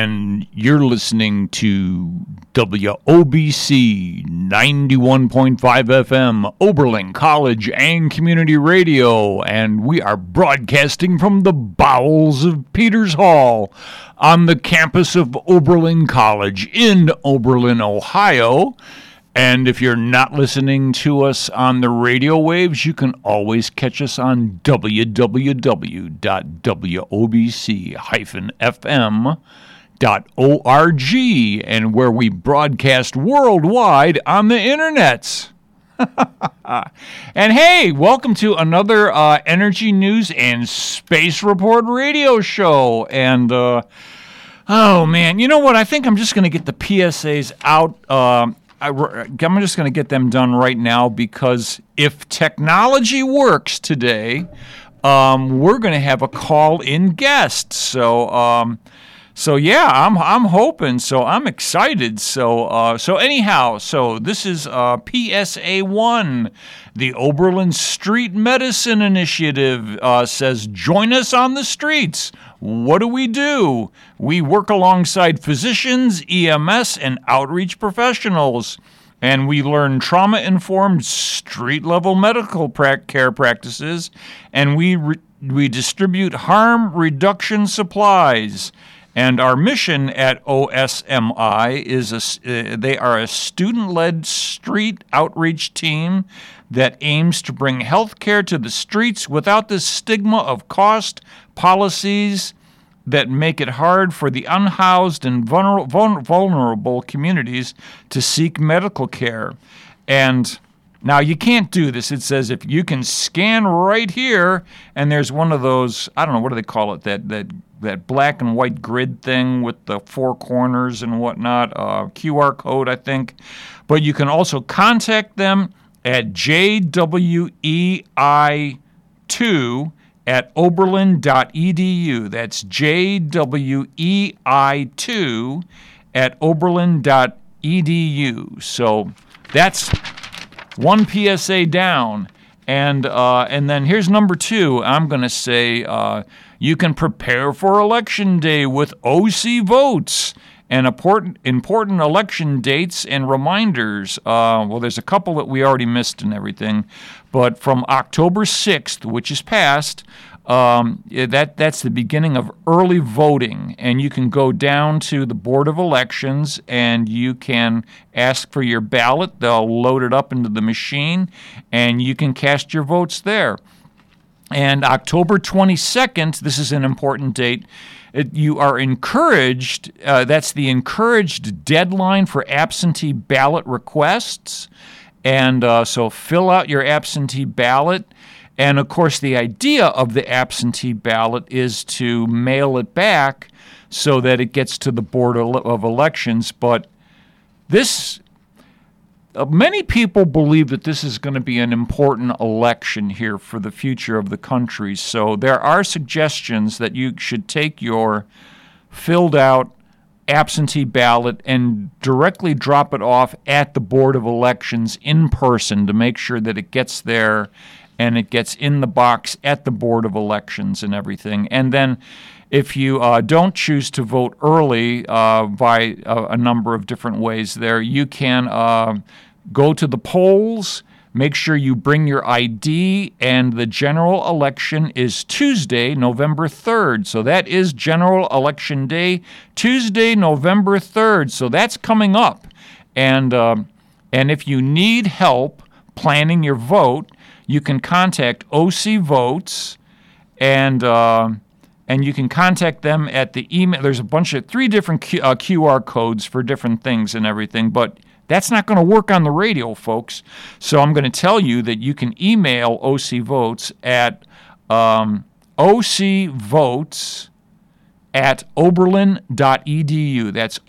and you're listening to WOBC 91.5 FM, Oberlin College and Community Radio, and we are broadcasting from the bowels of Peters Hall on the campus of Oberlin College in Oberlin, Ohio. And if you're not listening to us on the radio waves, you can always catch us on www.wobc-fm.org, and where we broadcast worldwide on the internets. And hey, welcome to another Energy News and Space Report radio show. And, oh man, you know what? I think I'm just going to get the PSAs out. I'm just going to get them done right now, because if technology works today, we're going to have a call-in guest. So yeah, I'm hoping. So I'm excited. So anyhow, so this is PSA 1. The Oberlin Street Medicine Initiative says, join us on the streets. What do? We work alongside physicians, EMS, and outreach professionals, and we learn trauma-informed street-level medical care practices, and we distribute harm reduction supplies. And our mission at OSMI is they are a student-led street outreach team that aims to bring health care to the streets without the stigma of cost, policies that make it hard for the unhoused and vulnerable communities to seek medical care. And now you can't do this. It says if you can scan right here, and there's one of those, I don't know, what do they call it, that black and white grid thing with the four corners and whatnot, QR code, I think. But you can also contact them at jwei2 at oberlin.edu. That's jwei2 at oberlin.edu. So that's one PSA down. And then here's number 2. I'm going to say you can prepare for Election Day with OC Votes and important election dates and reminders. Well, there's a couple that we already missed and everything, but from October 6th, which is past, that's the beginning of early voting, and you can go down to the Board of Elections and you can ask for your ballot. They'll load it up into the machine, and you can cast your votes there. And October 22nd, this is an important date, you are encouraged, that's the encouraged deadline for absentee ballot requests. And so fill out your absentee ballot. And, of course, the idea of the absentee ballot is to mail it back so that it gets to the Board of Elections. But this, many people believe that this is going to be an important election here for the future of the country. So there are suggestions that you should take your filled out absentee ballot and directly drop it off at the Board of Elections in person to make sure that it gets there and it gets in the box at the Board of Elections and everything. And then if you don't choose to vote early by a number of different ways there, you can go to the polls, make sure you bring your ID, and the general election is Tuesday, November 3rd. So that is General Election Day, Tuesday, November 3rd. So that's coming up. And if you need help planning your vote, you can contact OC Votes, and you can contact them at the email. There's a bunch of 3 different QR codes for different things and everything, but that's not going to work on the radio, folks. So I'm going to tell you that you can email OC Votes at ocvotes@oberlin.edu. That's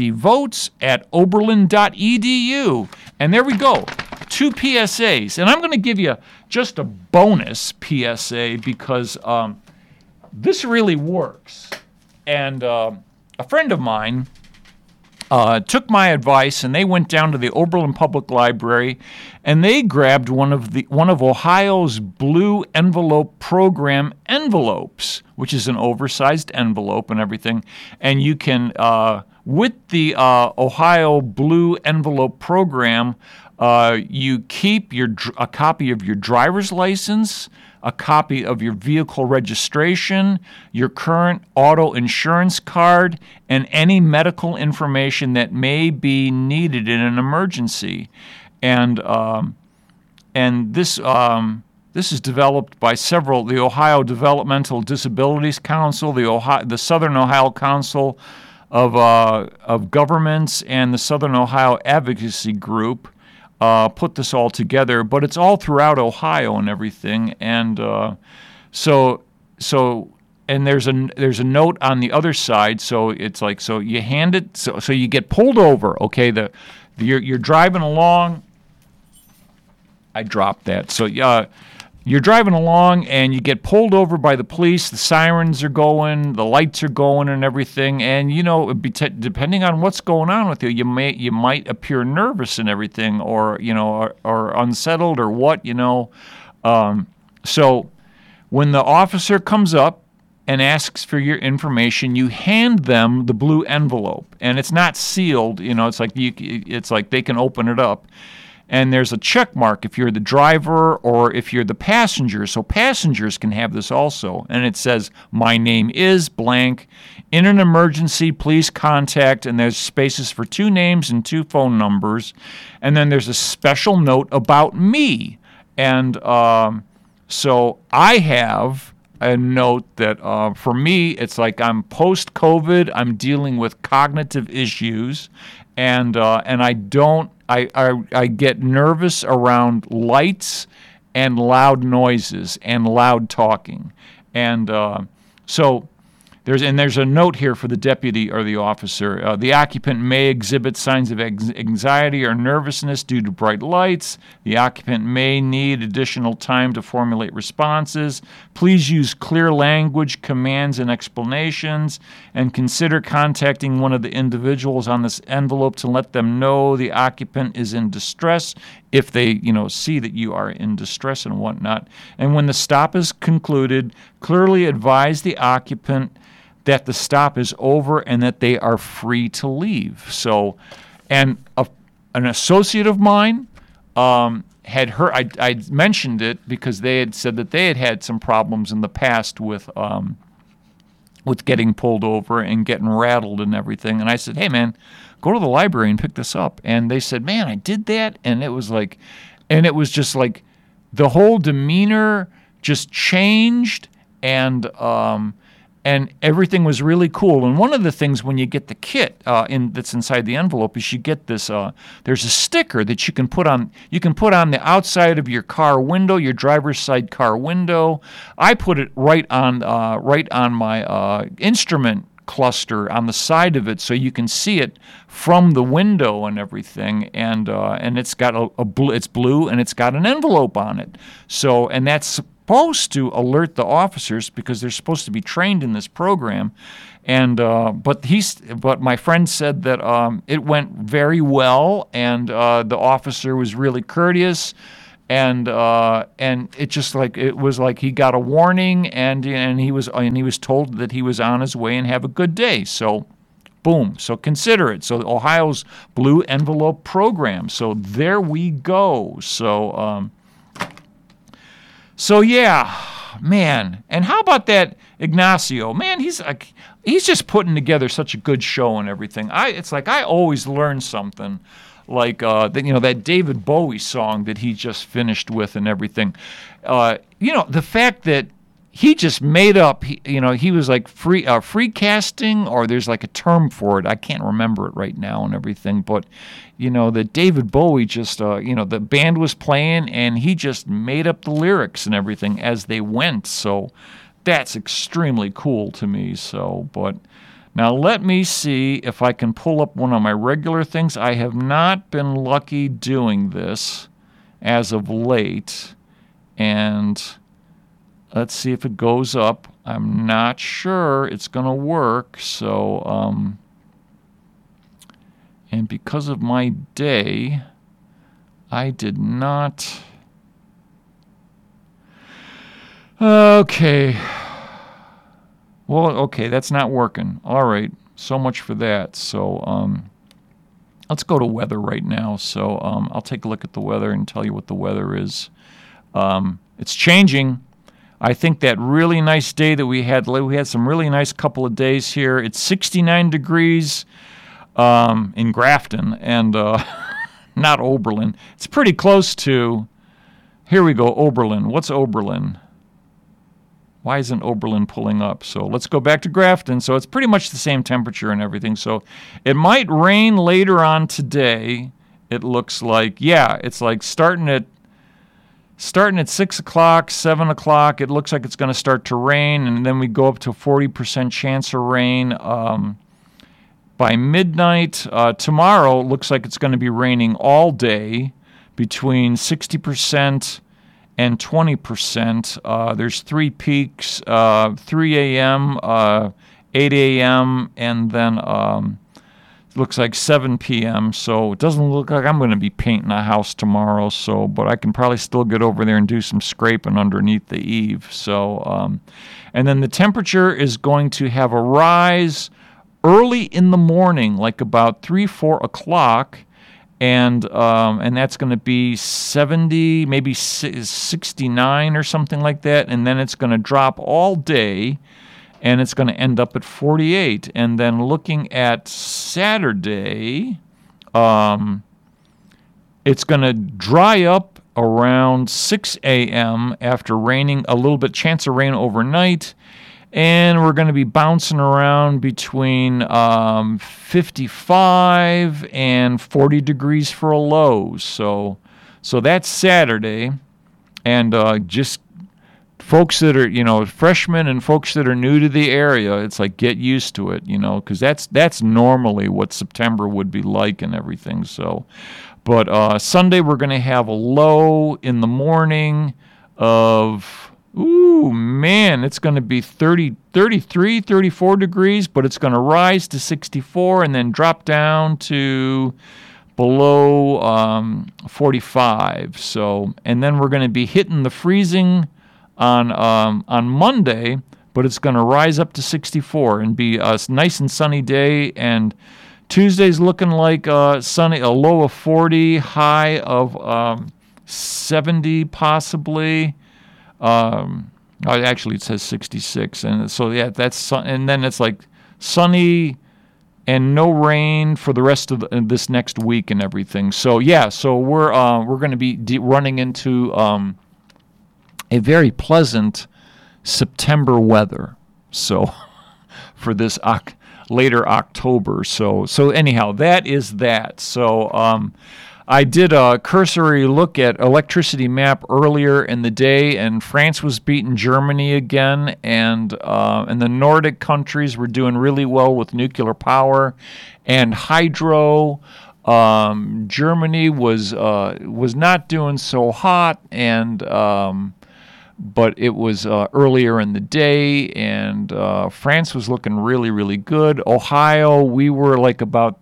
ocvotes@oberlin.edu. And there we go. 2 PSAs. And I'm going to give you just a bonus PSA because this really works. And a friend of mine took my advice, and they went down to the Oberlin Public Library, and they grabbed one of Ohio's blue envelope program envelopes, which is an oversized envelope and everything. And you can, with the Ohio blue envelope program, you keep a copy of your driver's license, a copy of your vehicle registration, your current auto insurance card, and any medical information that may be needed in an emergency. And this is developed by the Ohio Developmental Disabilities Council, the Southern Ohio Council of Governments, and the Southern Ohio Advocacy Group. Put this all together, but it's all throughout Ohio and everything, and so there's a note on the other side. So it's like, so you hand it, so you get pulled over. Okay, you're driving along. I dropped that. So you're driving along and you get pulled over by the police. The sirens are going, the lights are going, and everything. And depending on what's going on with you, you might appear nervous and everything, or or unsettled, or what. So when the officer comes up and asks for your information, you hand them the blue envelope, and it's not sealed. It's like they can open it up. And there's a check mark if you're the driver or if you're the passenger. So passengers can have this also. And it says, "My name is blank. In an emergency, please contact," and there's spaces for 2 names and 2 phone numbers. And then there's a special note about me. And so I have a note that for me, it's like I'm post-COVID. I'm dealing with cognitive issues. And I don't. I get nervous around lights and loud noises and loud talking, and so there's a note here for the deputy or the officer. The occupant may exhibit signs of anxiety or nervousness due to bright lights. The occupant may need additional time to formulate responses. Please use clear language, commands, and explanations, and consider contacting one of the individuals on this envelope to let them know the occupant is in distress if they, see that you are in distress and whatnot. And when the stop is concluded, clearly advise the occupant that the stop is over and that they are free to leave. So, and an associate of mine had heard, I mentioned it because they had said that they had had some problems in the past with getting pulled over and getting rattled and everything. And I said, "Hey, man, go to the library and pick this up." And they said, "Man, I did that." And it was just like the whole demeanor just changed, and everything was really cool. And one of the things when you get the kit that's inside the envelope is you get this. There's a sticker that you can put on. You can put on the outside of your car window, your driver's side car window. I put it right on my instrument cluster on the side of it, so you can see it from the window and everything. And it's got it's blue, and it's got an envelope on it. So, and that's supposed to alert the officers because they're supposed to be trained in this program, and but my friend said that it went very well, and the officer was really courteous, and it was like he got a warning, and he was told that he was on his way and have a good day. So, boom. So consider it. So Ohio's Blue Envelope Program. So there we go. So yeah, man. And how about that Ignacio? Man, he's just putting together such a good show and everything. It's like I always learn something, like that David Bowie song that he just finished with and everything. The fact that he just made up. He was like free casting, or there's like a term for it. I can't remember it right now and everything, but. That David Bowie just, the band was playing and he just made up the lyrics and everything as they went. So that's extremely cool to me. So, but now let me see if I can pull up one of my regular things. I have not been lucky doing this as of late. And let's see if it goes up. I'm not sure it's going to work. So, And because of my day, I did not... Okay. Well, okay, that's not working. All right, so much for that. So let's go to weather right now. So I'll take a look at the weather and tell you what the weather is. It's changing. I think that really nice day that we had some really nice couple of days here. It's 69 degrees in Grafton and not Oberlin. It's pretty close to, here we go, Oberlin. What's Oberlin? Why isn't Oberlin pulling up? So let's go back to Grafton. So it's pretty much the same temperature and everything. So it might rain later on today. It looks like, yeah, it's like starting at 6 o'clock, 7 o'clock. It looks like it's going to start to rain, and then we go up to a 40% chance of rain by midnight. Tomorrow looks like it's going to be raining all day, between 60% and 20%. There's 3 peaks, 3 a.m., 8 a.m., and then it looks like 7 p.m. So it doesn't look like I'm going to be painting a house tomorrow. So, but I can probably still get over there and do some scraping underneath the eave. So, and then the temperature is going to have a rise early in the morning, like about 3, 4 o'clock. And that's going to be 70, maybe 69 or something like that. And then it's going to drop all day, and it's going to end up at 48. And then looking at Saturday, it's going to dry up around 6 a.m. after raining, a little bit chance of rain overnight. And we're going to be bouncing around between 55 and 40 degrees for a low. So that's Saturday. And just folks that are, freshmen and folks that are new to the area, it's like get used to it, because that's normally what September would be like and everything. So, but Sunday we're going to have a low in the morning of... Ooh, man, it's going to be 33, 34 degrees, but it's going to rise to 64 and then drop down to below 45. So, and then we're going to be hitting the freezing on Monday, but it's going to rise up to 64 and be a nice and sunny day. And Tuesday's looking like sunny, a low of 40, high of 70 possibly. Actually, it says 66, and so yeah, and then it's like sunny and no rain for the rest of this next week and everything. So yeah, so we're going to be running into a very pleasant September weather. So for this later October. So anyhow, that is that. So I did a cursory look at electricity map earlier in the day, and France was beating Germany again, and the Nordic countries were doing really well with nuclear power and hydro. Germany was not doing so hot, and but it was earlier in the day, and France was looking really, really good. Ohio, we were like about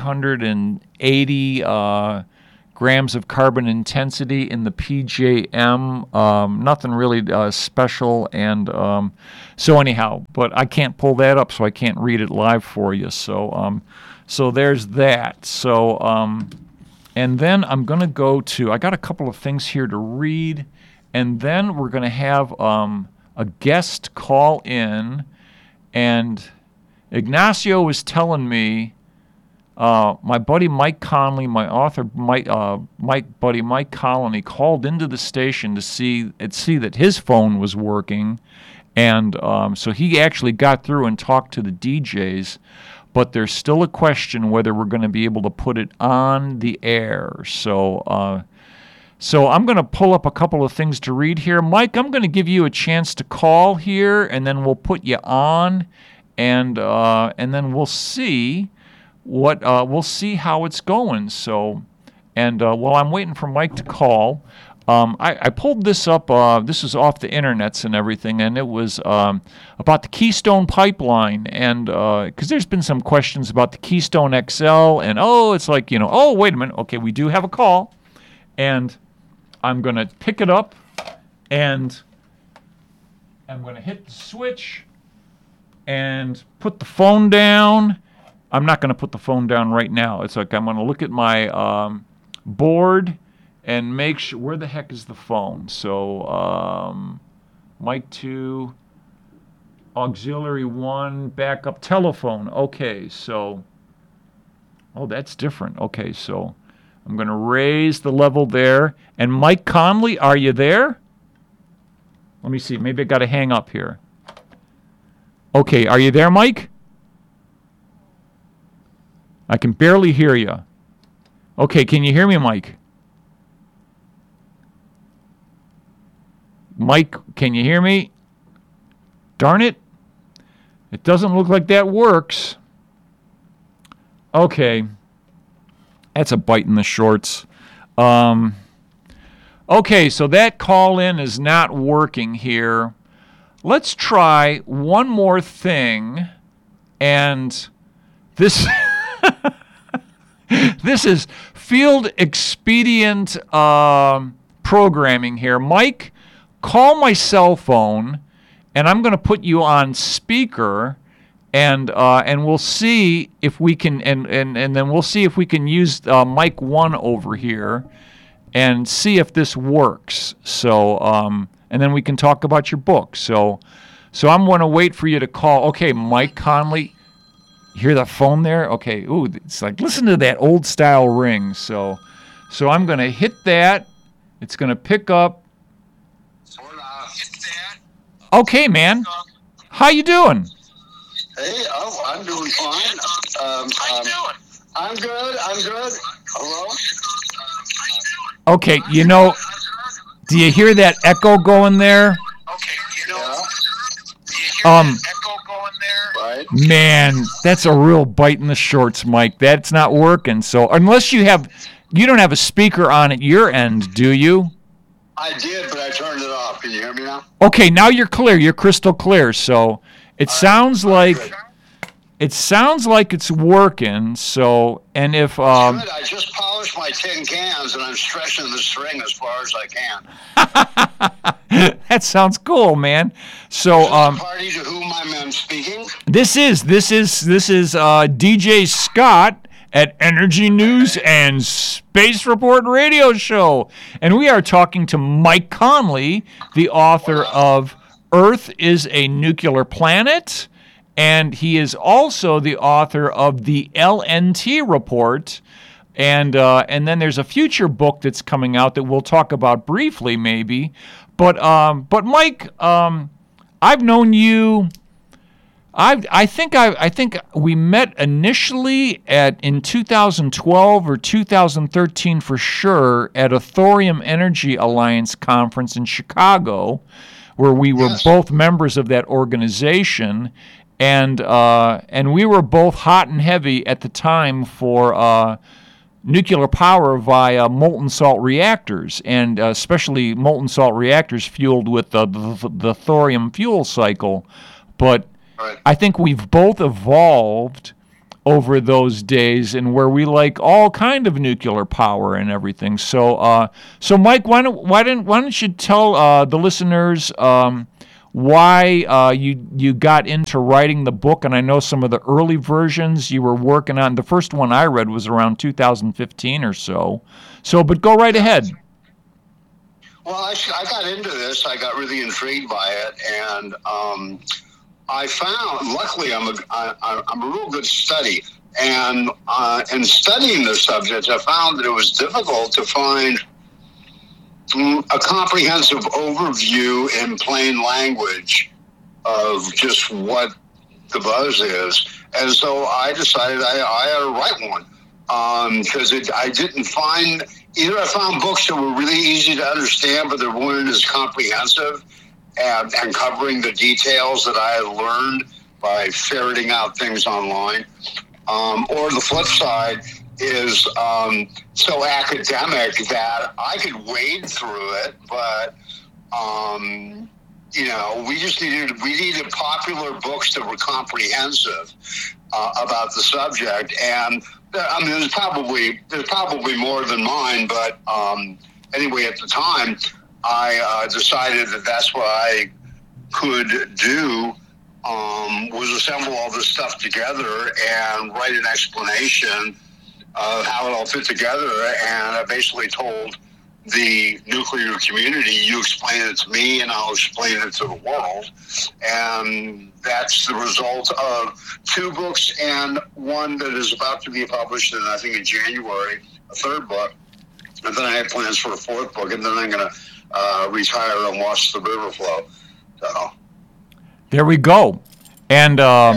380 grams of carbon intensity in the PJM. Nothing really special, and so anyhow, but I can't pull that up, so I can't read it live for you. So there's that. So and then I'm going to go to, I got a couple of things here to read, and then we're going to have a guest call in, and Ignacio was telling me, my buddy Mike Conley, my author buddy Mike Conley, called into the station to see that his phone was working, and so he actually got through and talked to the DJs, but there's still a question whether we're going to be able to put it on the air. So I'm going to pull up a couple of things to read here. Mike, I'm going to give you a chance to call here, and then we'll put you on, and then we'll see we'll see how it's going. So, and while I'm waiting for Mike to call, I pulled this up. This was off the internets and everything, and it was about the Keystone Pipeline. And because there's been some questions about the Keystone XL, and it's like, oh, wait a minute. Okay, we do have a call. And I'm going to pick it up, and I'm going to hit the switch and put the phone down. I'm not going to put the phone down right now. It's like I'm going to look at my board and make sure, where the heck is the phone? So, mic 2, auxiliary 1, backup telephone. Okay, so, that's different. Okay, so I'm going to raise the level there. And Mike Conley, are you there? Let me see. Maybe I got to hang up here. Okay, are you there, Mike? I can barely hear you. Okay, can you hear me, Mike? Mike, can you hear me? Darn it. It doesn't look like that works. Okay. That's a bite in the shorts. Okay, so that call-in is not working here. Let's try one more thing. And this... this is field expedient programming here. Mike, call my cell phone, and I'm going to put you on speaker, and we'll see if we can, and then we'll see if we can use mic 1 over here, and see if this works. So, and then we can talk about your book. So I'm going to wait for you to call. Okay, Mike Conley, you hear that phone there? Okay, ooh, it's like, listen to that old style ring. So I'm going to hit that. It's going to pick up. Okay, man. How you doing? Hey, I'm doing fine. How you doing? I'm good. Hello? Okay, do you hear that echo going there? Okay, do you hear that echo going there? Right. Man, that's a real bite in the shorts, Mike. That's not working. So unless you don't have a speaker on at your end, do you? I did, but I turned it off. Can you hear me now? Okay, now you're clear. You're crystal clear. So it sounds like it's working. So, and if good. I just polished my tin cans and I'm stretching the string as far as I can. That sounds cool, man. So, party to whom I'm speaking. This is DJ Scott at Energy News and Space Report Radio Show. And we are talking to Mike Conley, the author of Earth is a Nuclear Planet, and he is also the author of the LNT Report. And then there's a future book that's coming out that we'll talk about briefly, maybe. But Mike, I've known you. I think we met initially in 2012 or 2013 for sure at a Thorium Energy Alliance conference in Chicago, where we were both members of that organization, and we were both hot and heavy at the time for nuclear power via molten salt reactors, and especially molten salt reactors fueled with the thorium fuel cycle, but. I think we've both evolved over those days, and where we like all kind of nuclear power and everything. So, Mike, why don't you tell the listeners why you got into writing the book? And I know some of the early versions you were working on. The first one I read was around 2015 or so. But go right ahead. Well, I got into this. I got really intrigued by it, and I found, luckily, I'm a real good study, and in studying the subject, I found that it was difficult to find a comprehensive overview in plain language of just what the buzz is, and so I decided I had to write one because I didn't find either. I found books that were really easy to understand, but they weren't as comprehensive. And covering the details that I had learned by ferreting out things online. Or the flip side, is so academic that I could wade through it, but we needed popular books that were comprehensive about the subject, and there's probably more than mine, but anyway, at the time, I decided that that's what I could do. Was assemble all this stuff together and write an explanation of how it all fit together. And I basically told the nuclear community, you explain it to me and I'll explain it to the world. And that's the result of 2 books and one that is about to be published in, I think, in January, a 3rd book. And then I have plans for a 4th book, and then I'm going to retire and watch the river flow. So there we go. And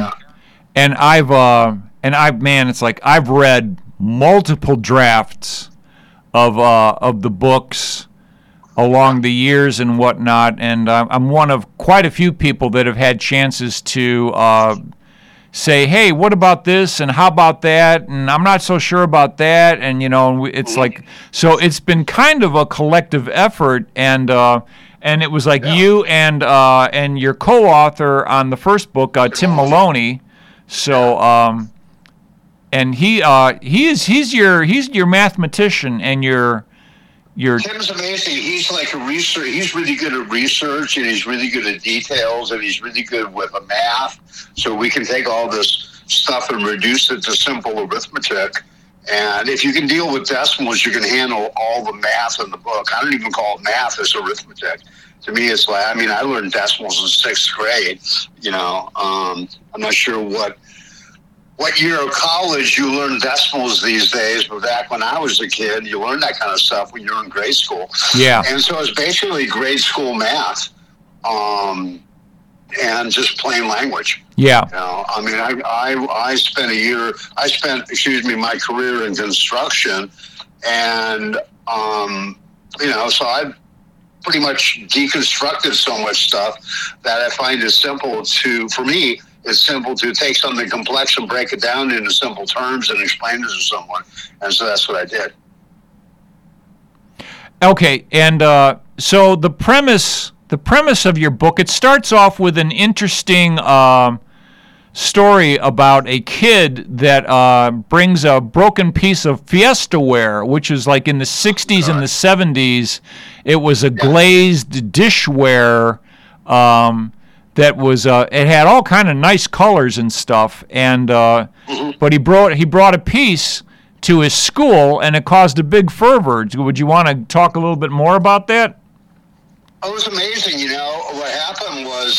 it's like I've read multiple drafts of the books along the years and whatnot, and I'm one of quite a few people that have had chances to say, hey, what about this, and how about that, and I'm not so sure about that, and it's like, so it's been kind of a collective effort, and it was like you and your co-author on the first book, Tim Maloney. So, and he's your mathematician, and your Tim's amazing. He's like a research. He's really good at research, and he's really good at details, and he's really good with the math. So we can take all this stuff and reduce it to simple arithmetic. And if you can deal with decimals, you can handle all the math in the book. I don't even call it math; it's arithmetic. To me, it's like, I learned decimals in 6th grade. I'm not sure what year of college you learn decimals these days, but back when I was a kid, you learned that kind of stuff when you were in grade school. Yeah. And so it's basically grade school math, and just plain language. Yeah. I spent my career in construction, and so I pretty much deconstructed so much stuff that I find it for me, it's simple to take something complex and break it down into simple terms and explain it to someone. And so that's what I did. Okay, and so the premise of your book, it starts off with an interesting story about a kid that brings a broken piece of Fiestaware, which is like in the 60s and the 70s. It was a glazed dishware that was it had all kind of nice colors and stuff, and but he brought a piece to his school, and it caused a big fervor. Would you want to talk a little bit more about that? It was amazing. What happened was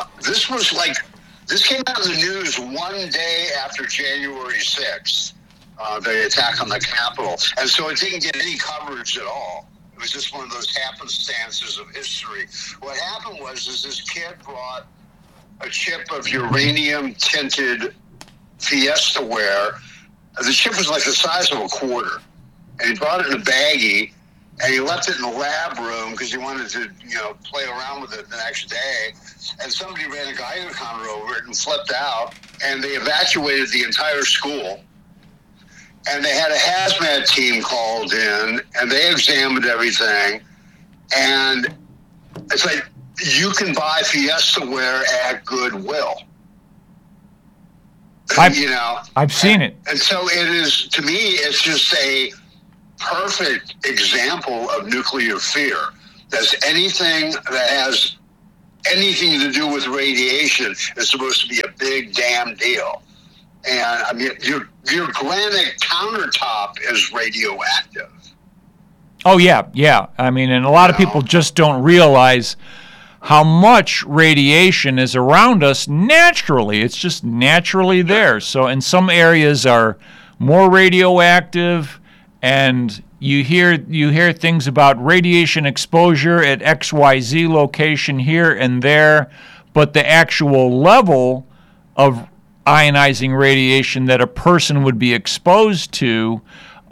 this came out in the news one day after January 6th, the attack on the Capitol, and so it didn't get any coverage at all. It was just one of those happenstances of history. What happened was this kid brought a chip of uranium-tinted Fiestaware. The chip was like the size of a quarter, and he brought it in a baggie, and he left it in the lab room because he wanted to, play around with it the next day. And somebody ran a Geiger counter over it and flipped out, and they evacuated the entire school. And they had a hazmat team called in, and they examined everything. And it's like, you can buy Fiestaware at Goodwill. I've seen it. And so it is, to me, it's just a perfect example of nuclear fear. That's anything that has anything to do with radiation is supposed to be a big damn deal. And your granite countertop is radioactive. Oh yeah. And a lot of people just don't realize how much radiation is around us naturally. It's just naturally there. So, and some areas are more radioactive, and you hear things about radiation exposure at XYZ location here and there, but the actual level of ionizing radiation that a person would be exposed to,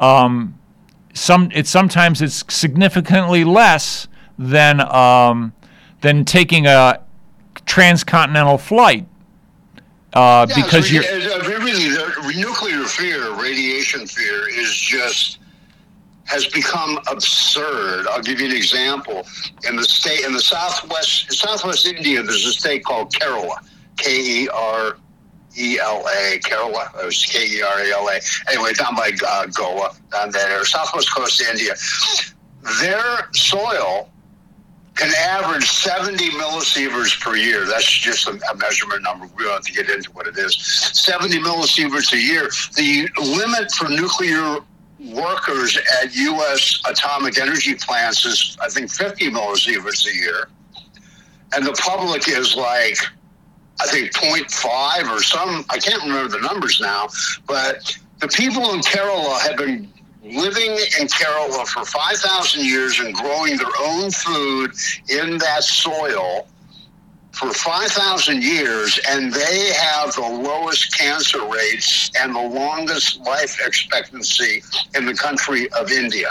sometimes it's significantly less than taking a transcontinental flight, because really, nuclear fear, radiation fear has become absurd. I'll give you an example. In the southwest India, there's a state called Kerala, Kerela, Kerala. It was Kerala. Anyway, down by Goa, down there, southwest coast of India. Their soil can average 70 millisieverts per year. That's just a measurement number. We don't have to get into what it is. 70 millisieverts a year. The limit for nuclear workers at U.S. atomic energy plants is, I think, 50 millisieverts a year. And the public is like, I think, 0.5 or some, I can't remember the numbers now, but the people in Kerala have been living in Kerala for 5,000 years and growing their own food in that soil for 5,000 years, and they have the lowest cancer rates and the longest life expectancy in the country of India.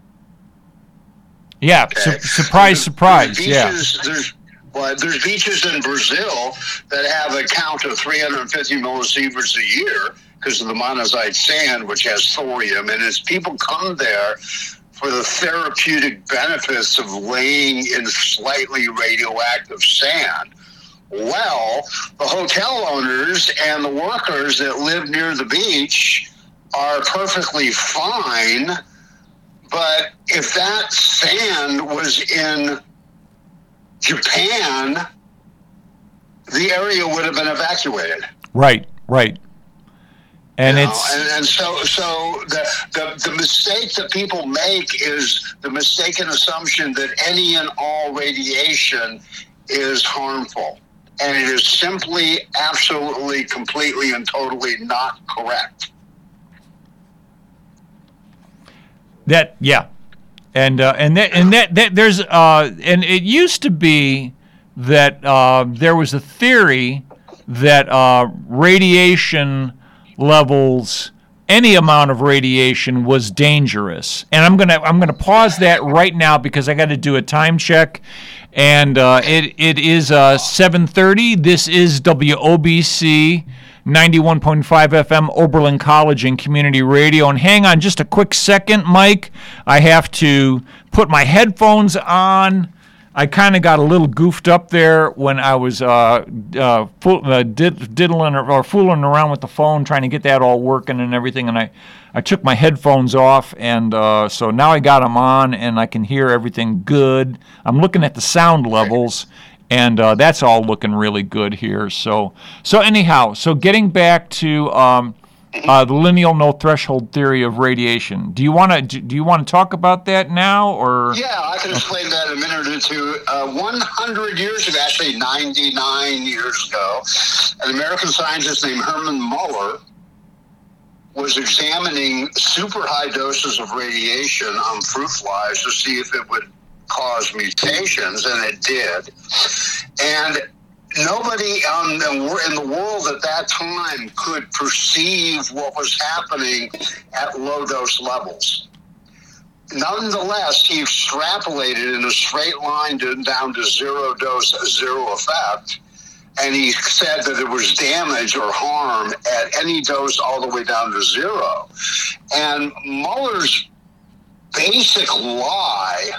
Yeah, okay. Surprise. There's beaches in Brazil that have a count of 350 millisieverts a year because of the monazite sand, which has thorium. And as people come there for the therapeutic benefits of laying in slightly radioactive sand, well, the hotel owners and the workers that live near the beach are perfectly fine. But if that sand was in Japan, the area would have been evacuated. Right. And so the mistake that people make is the mistaken assumption that any and all radiation is harmful. And it is simply, absolutely, completely, and totally not correct. And there's and it used to be that there was a theory that radiation levels, any amount of radiation, was dangerous. And I'm gonna pause that right now because I got to do a time check, and it is 7:30. This is WOBC 91.5 FM, Oberlin College and Community Radio. And hang on just a quick second, Mike. I have to put my headphones on. I kind of got a little goofed up there when I was diddling or fooling around with the phone, trying to get that all working and everything. And I took my headphones off, and so now I got them on, and I can hear everything good. I'm looking at the sound levels. And that's all looking really good here. So anyhow, getting back to the lineal no threshold theory of radiation. Do you want to talk about that now, or? Yeah, I can explain that in a minute or two. 100 years ago, actually 99 years ago, an American scientist named Herman Muller was examining super high doses of radiation on fruit flies to see if it would cause mutations, and it did. And nobody in the world at that time could perceive what was happening at low dose levels. Nonetheless, he extrapolated in a straight line down to zero dose, zero effect, and he said that there was damage or harm at any dose all the way down to zero. And Muller's basic lie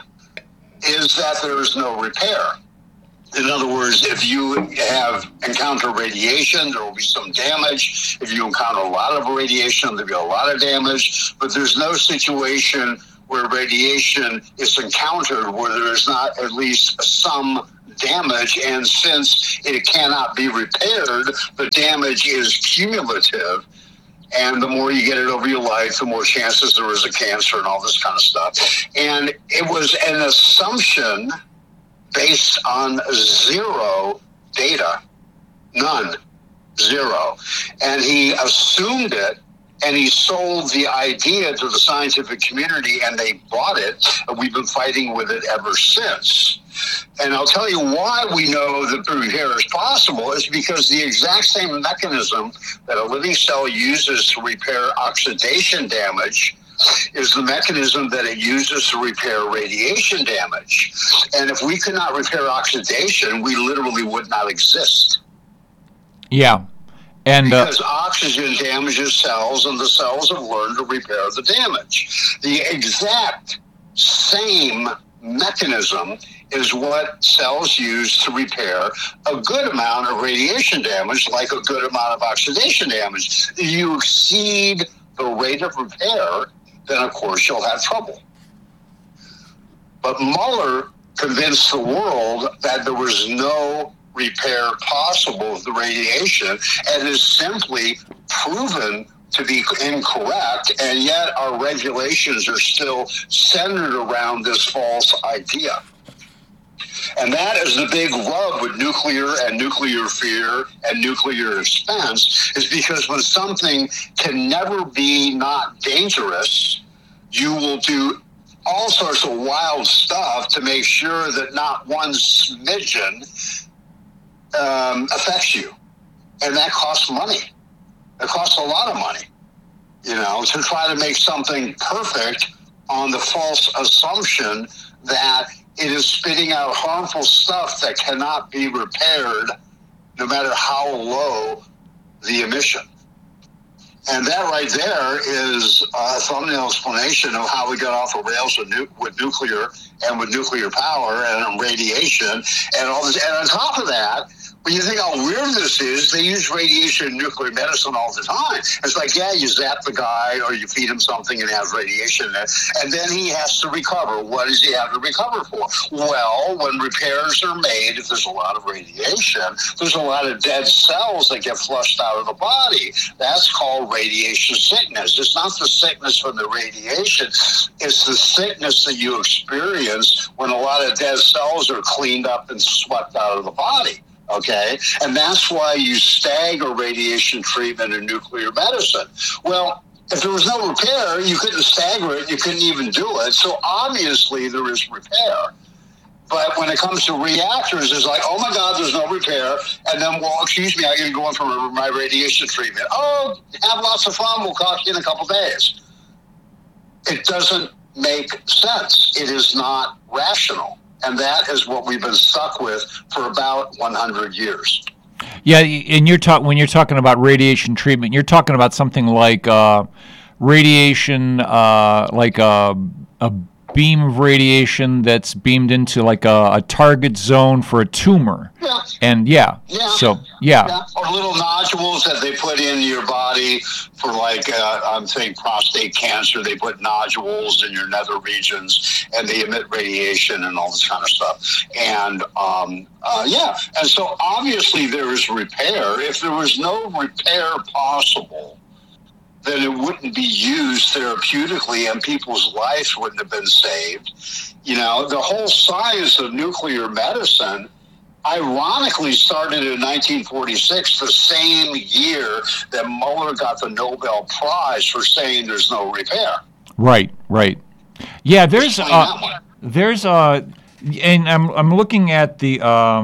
is that there is no repair. In other words, if you encounter radiation, there will be some damage. If you encounter a lot of radiation, there'll be a lot of damage. But there's no situation where radiation is encountered where there is not at least some damage. And since it cannot be repaired, the damage is cumulative. And the more you get it over your life, the more chances there is of cancer and all this kind of stuff. And it was an assumption based on zero data. None. Zero. And he assumed it, and he sold the idea to the scientific community, and they bought it, and we've been fighting with it ever since. And I'll tell you why we know that repair is possible is because the exact same mechanism that a living cell uses to repair oxidation damage is the mechanism that it uses to repair radiation damage. And if we could not repair oxidation, we literally would not exist. Yeah. And because oxygen damages cells, and the cells have learned to repair the damage. The exact same mechanism is what cells use to repair a good amount of radiation damage, like a good amount of oxidation damage. If you exceed the rate of repair, then of course you'll have trouble. But Muller convinced the world that there was no repair possible of the radiation, and is simply proven to be incorrect, and yet our regulations are still centered around this false idea. And that is the big rub with nuclear and nuclear fear and nuclear expense, is because when something can never be not dangerous, you will do all sorts of wild stuff to make sure that not one smidgen affects you. And that costs money. It costs a lot of money, to try to make something perfect on the false assumption that it is spitting out harmful stuff that cannot be repaired no matter how low the emission. And that right there is a thumbnail explanation of how we got off the rails with nuclear and with nuclear power and radiation and all this. And on top of that, when you think how weird this is, they use radiation in nuclear medicine all the time. It's like, yeah, you zap the guy or you feed him something and it has radiation in it, and then he has to recover. What does he have to recover for? Well, when repairs are made, if there's a lot of radiation, there's a lot of dead cells that get flushed out of the body. That's called radiation sickness. It's not the sickness from the radiation. It's the sickness that you experience when a lot of dead cells are cleaned up and swept out of the body. Okay, and that's why you stagger radiation treatment in nuclear medicine. Well, if there was no repair, you couldn't stagger it, you couldn't even do it. So obviously there is repair. But when it comes to reactors, it's like, oh my God, there's no repair. And then, well, excuse me, I got to go in for my radiation treatment. Oh, have lots of fun, we'll talk to you in a couple days. It doesn't make sense. It is not rational. And that is what we've been stuck with for about 100 years. Yeah, and when you're talking about radiation treatment, you're talking about something like radiation, like a beam of radiation that's beamed into like a target zone for a tumor. Yeah. And or little nodules that they put in your body for, like, I'm saying prostate cancer. They put nodules in your nether regions and they emit radiation and all this kind of stuff. And and so obviously there is repair. If there was no repair possible, then it wouldn't be used therapeutically and people's lives wouldn't have been saved. The whole science of nuclear medicine ironically started in 1946, the same year that Muller got the Nobel Prize for saying there's no repair. Right. Yeah, and I'm looking at the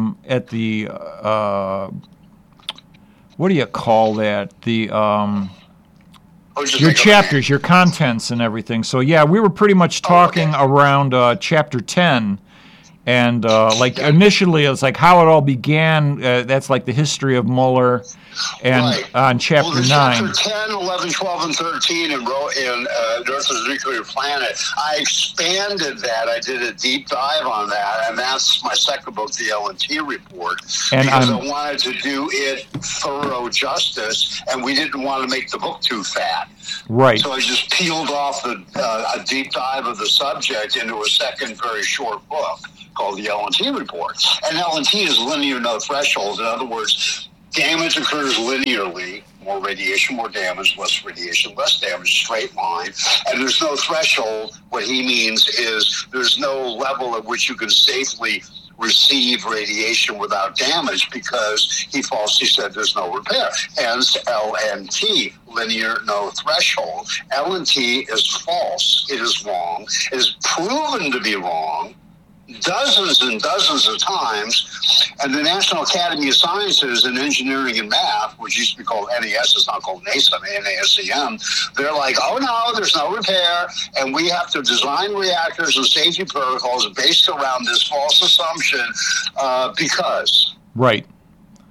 what do you call that? Your chapters, your contents and everything. So, yeah, we were pretty much talking around chapter 10. And, initially, it's like how it all began. That's like the history of Muller. And on chapter 9. Chapter 10, 11, 12, and 13 in Earth is a Nuclear Planet, I expanded that. I did a deep dive on that. And that's my second book, the L&T Report. And because I wanted to do it thorough justice, and we didn't want to make the book too fat. Right. So I just peeled off a deep dive of the subject into a second very short book called the L&T Report. And L&T is linear no threshold. In other words, damage occurs linearly. More radiation, more damage, less radiation, less damage, straight line. And there's no threshold. What he means is there's no level at which you can safely receive radiation without damage, because he falsely said there's no repair. Hence LNT, linear no threshold. LNT is false. It is wrong. It is proven to be wrong dozens and dozens of times, and the National Academy of Sciences in Engineering and Math, which used to be called NAS, is now called NASEM, NASEM, they're like, oh no, there's no repair, and we have to design reactors and safety protocols based around this false assumption because. Right.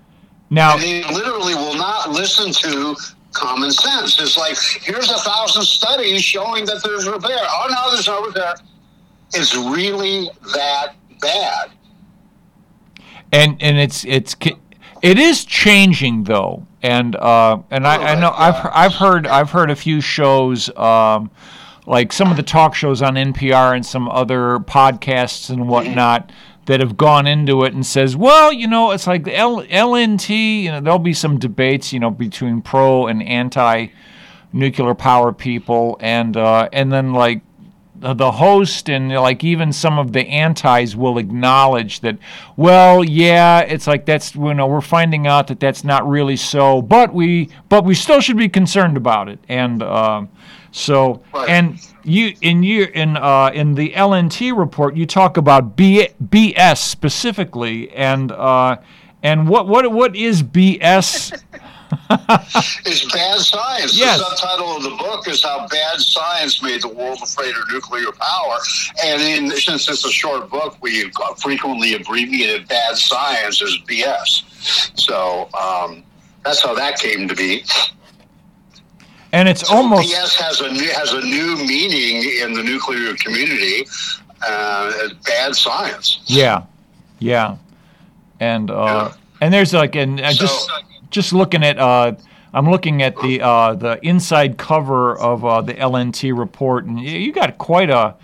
Now, and they literally will not listen to common sense. It's like, here's 1,000 studies showing that there's repair. Oh, no, there's no repair. It's really that bad. And it is changing though, and I know I've heard a few shows, like some of the talk shows on NPR and some other podcasts and whatnot, that have gone into it and says, well, it's like the LNT. There'll be some debates, between pro and anti nuclear power people, and then like the host and like even some of the antis will acknowledge that, well, yeah, it's like that's we're finding out that that's not really so, but we still should be concerned about it. And so right. And you in the LNT report you talk about BS specifically, and what is BS? It's bad science. Yes. The subtitle of the book is How Bad Science Made the World Afraid of Nuclear Power. And since it's a short book, we frequently abbreviated bad science as BS. So that's how that came to be. And it's almost... BS has a new meaning in the nuclear community, bad science. Yeah. And there's like... Just looking at, I'm looking at the inside cover of the LNT report, and you got quite a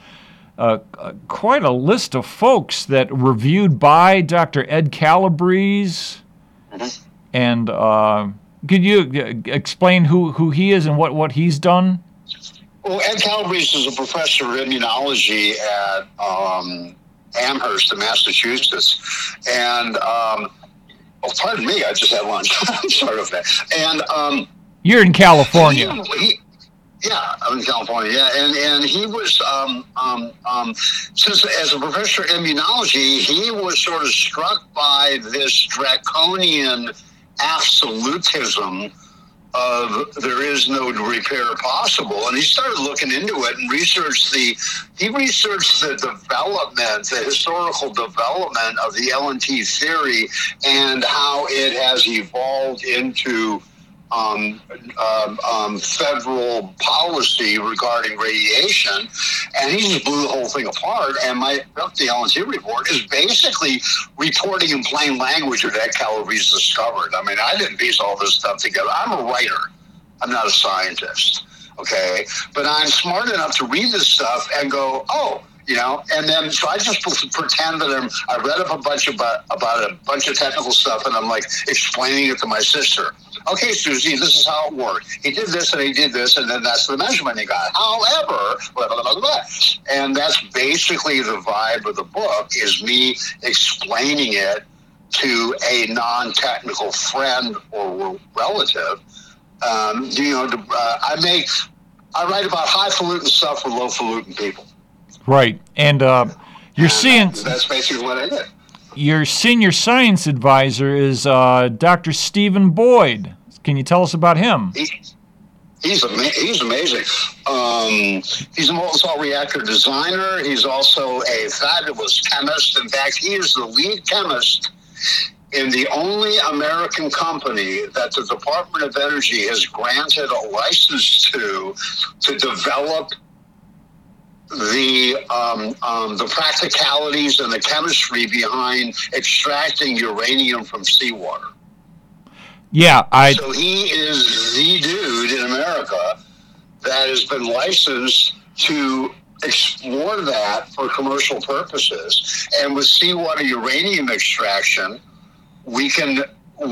list of folks that reviewed by Dr. Ed Calabrese, and could you explain who he is and what he's done? Well, Ed Calabrese is a professor of immunology at Amherst in Massachusetts, and pardon me, I just had lunch. Sorry about that. And you're in California. Yeah, I'm in California. Yeah, and he was since as a professor of immunology, he was sort of struck by this draconian absolutism of there is no repair possible, and he started looking into it and researched the development, the historical development of the LNT theory and how it has evolved into federal policy regarding radiation, and he just blew the whole thing apart. And my book, the LNT report, is basically reporting in plain language what Ed Calabrese discovered. I mean, I didn't piece all this stuff together. I'm a writer. I'm not a scientist, okay? But I'm smart enough to read this stuff and go, oh, and then so I just pretend that I read up a bunch about a bunch of technical stuff, and I'm like explaining it to my sister. Okay, Susie, this is how it worked. He did this and he did this, and then that's the measurement he got. However, blah, blah, blah, blah. And that's basically the vibe of the book, is me explaining it to a non-technical friend or relative. I write about highfalutin stuff for low-falutin people. Right, and that's basically what I did. Your senior science advisor is Dr. Stephen Boyd. Can you tell us about him? He's amazing. He's a molten salt reactor designer. He's also a fabulous chemist. In fact, he is the lead chemist in the only American company that the Department of Energy has granted a license to develop the practicalities and the chemistry behind extracting uranium from seawater. Yeah, So he is the dude in America that has been licensed to explore that for commercial purposes. And with seawater uranium extraction, we can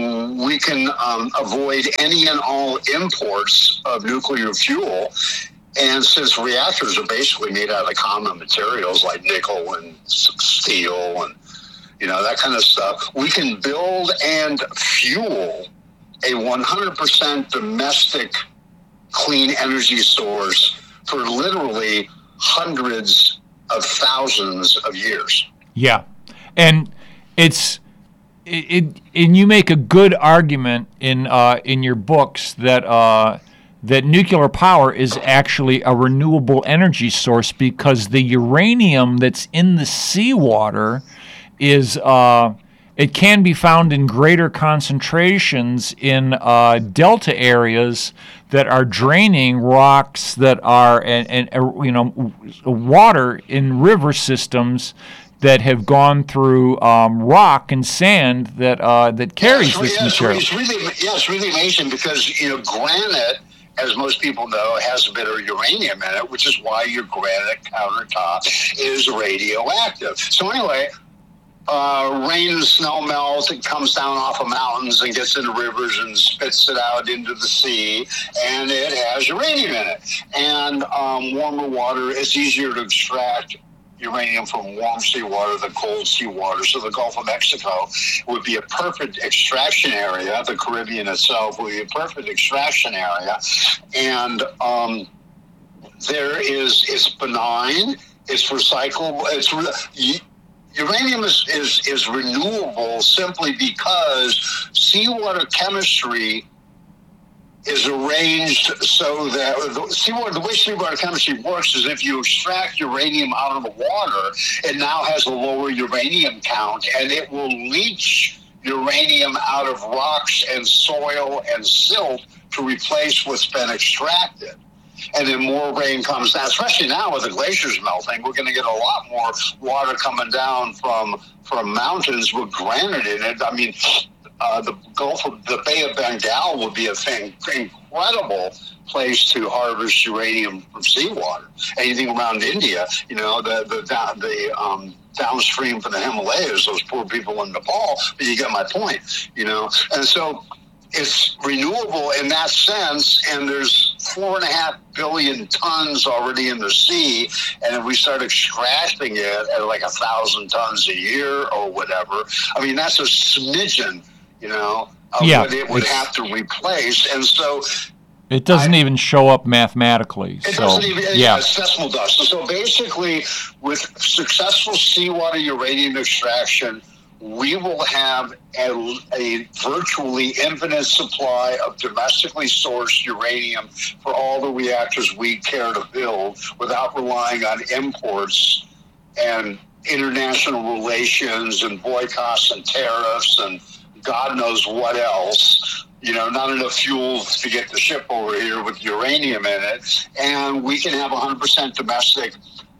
avoid any and all imports of nuclear fuel. And since reactors are basically made out of common materials like nickel and steel and, that kind of stuff, we can build and fuel a 100% domestic clean energy source for literally hundreds of thousands of years. Yeah. And and you make a good argument in your books that nuclear power is actually a renewable energy source, because the uranium that's in the seawater is It can be found in greater concentrations in delta areas that are draining rocks that are and water in river systems that have gone through rock and sand that carries this material. It's really amazing because granite, as most people know, has a bit of uranium in it, which is why your granite countertop is radioactive. So anyway, rain and snow melts, it comes down off of mountains and gets into rivers and spits it out into the sea, and it has uranium in it. And warmer water, it's easier to extract uranium from warm seawater than cold seawater. So the Gulf of Mexico would be a perfect extraction area. The Caribbean itself would be a perfect extraction area. And it's benign, it's recyclable, uranium is renewable simply because seawater chemistry is arranged so that the way seawater chemistry works is if you extract uranium out of the water, it now has a lower uranium count, and it will leach uranium out of rocks and soil and silt to replace what's been extracted. And then more rain comes down, especially now with the glaciers melting. We're going to get a lot more water coming down from mountains with granite in it. I mean, the Bay of Bengal would be incredible place to harvest uranium from seawater. Anything around India, the downstream from the Himalayas, those poor people in Nepal. But you get my point, And so it's renewable in that sense, and there's 4.5 billion tons already in the sea, and if we start extracting it at like 1,000 tons a year or whatever, I mean, that's a smidgen, of what it would have to replace. And so it doesn't even show up mathematically. It doesn't even, it's decimal dust. So basically, with successful seawater uranium extraction, we will have a virtually infinite supply of domestically sourced uranium for all the reactors we care to build without relying on imports and international relations and boycotts and tariffs and God knows what else. Not enough fuel to get the ship over here with uranium in it. And we can have 100% domestic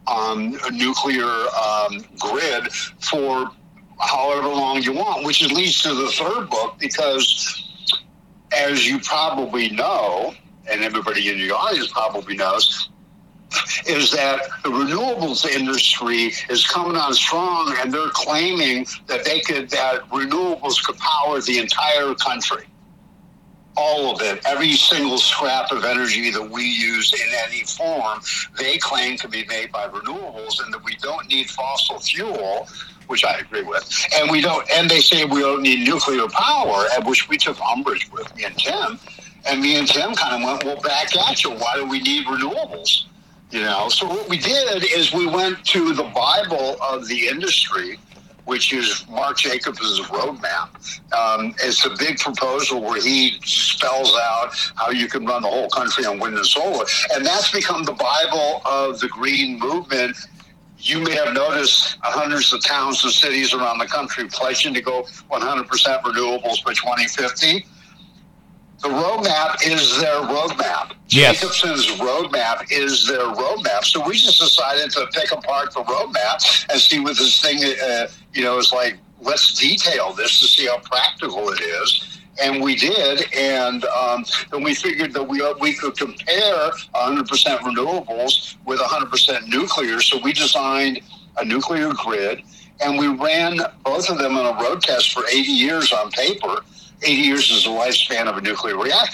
nuclear grid for however long you want, which leads to the third book, because as you probably know, and everybody in the audience probably knows, is that the renewables industry is coming on strong, and they're claiming that renewables could power the entire country. All of it, every single scrap of energy that we use in any form, they claim can be made by renewables, and that we don't need fossil fuel, which I agree with. And they say we don't need nuclear power, at which we took umbrage with, me and Tim. And me and Tim kind of went, well, back at you. Why do we need renewables? So what we did is we went to the Bible of the industry, which is Mark Jacobs' roadmap. It's a big proposal where he spells out how you can run the whole country on wind and solar. And that's become the Bible of the green movement. You may have noticed hundreds of towns and cities around the country pledging to go 100% renewables by 2050. The roadmap is their roadmap. Yes. Jacobson's roadmap is their roadmap. So we just decided to pick apart the roadmap and see what this thing, is like. Let's detail this to see how practical it is. And we did, and then we figured that we could compare 100% renewables with 100% nuclear. So we designed a nuclear grid, and we ran both of them on a road test for 80 years on paper. 80 years is the lifespan of a nuclear reactor.